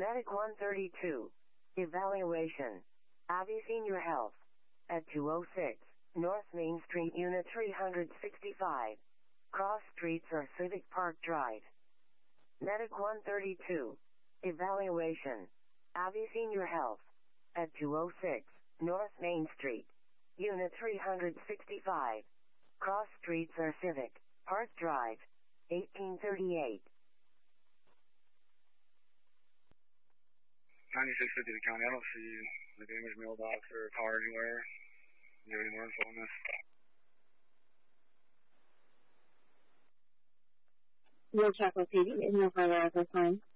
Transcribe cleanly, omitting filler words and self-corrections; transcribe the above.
Medic 132. Evaluation. Avi Senior Health. At 206 North Main Street, Unit 365. Cross Streets or Civic Park Drive. Medic 132. Evaluation. Avi Senior Health. At 206 North Main Street, Unit 365. Cross Streets or Civic Park Drive. 1838. 9650 to County. I don't see the damaged mailbox or car anywhere. Do you have any more info on this? We'll check with PD. No further at this time.